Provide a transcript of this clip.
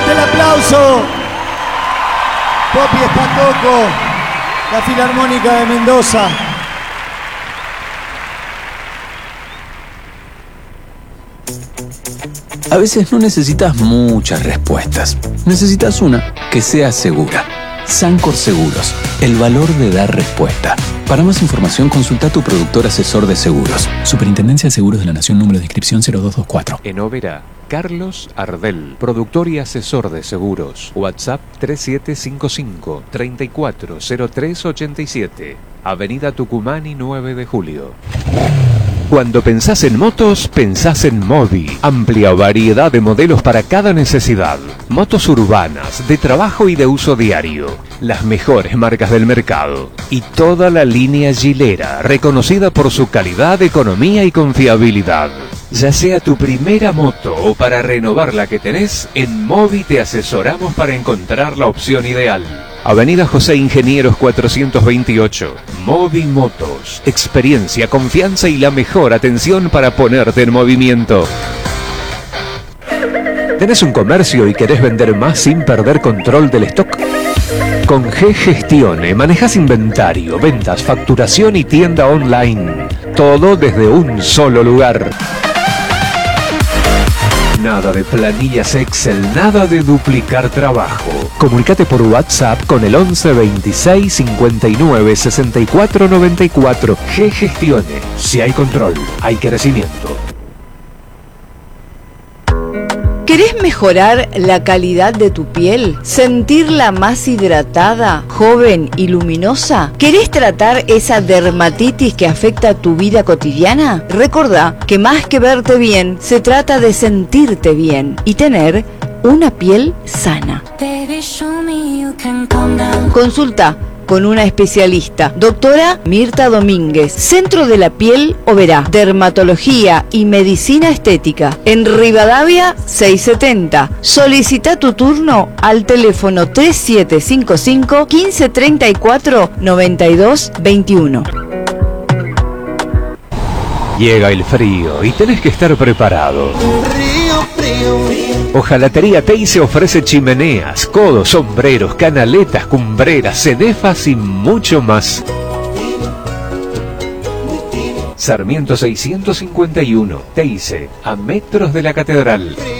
Fuerte el aplauso. Popi Espacoco, la Filarmónica de Mendoza. A veces no necesitas muchas respuestas. Necesitas una que sea segura. Sancor Seguros, el valor de dar respuesta. Para más información, consulta a tu productor asesor de seguros. Superintendencia de Seguros de la Nación, número de inscripción 0224. En Oberá, Carlos Ardel, productor y asesor de seguros. WhatsApp 3755 340387. Avenida Tucumán y 9 de Julio. Cuando pensás en motos, pensás en Movi. Amplia variedad de modelos para cada necesidad. Motos urbanas, de trabajo y de uso diario. Las mejores marcas del mercado. Y toda la línea Gilera, reconocida por su calidad, economía y confiabilidad. Ya sea tu primera moto o para renovar la que tenés, en Movi te asesoramos para encontrar la opción ideal. Avenida José Ingenieros 428. Movi Motos. Experiencia, confianza y la mejor atención para ponerte en movimiento. ¿Tenés un comercio y querés vender más sin perder control del stock? Con G-Gestione manejas inventario, ventas, facturación y tienda online. Todo desde un solo lugar. Nada de planillas Excel, nada de duplicar trabajo. Comunicate por WhatsApp con el 11 26 59 64 94. G-Gestione. Si hay control, hay crecimiento. ¿Querés mejorar la calidad de tu piel? ¿Sentirla más hidratada, joven y luminosa? ¿Querés tratar esa dermatitis que afecta tu vida cotidiana? Recordá que más que verte bien, se trata de sentirte bien y tener una piel sana. Consulta con una especialista, doctora Mirta Domínguez, Centro de la Piel Oberá, Dermatología y Medicina Estética, en Rivadavia 670. Solicita tu turno al teléfono 3755 1534 9221. Llega el frío y tenés que estar preparado. Hojalatería Teise ofrece chimeneas, codos, sombreros, canaletas, cumbreras, cenefas y mucho más. Sarmiento 651, Teise, a metros de la catedral.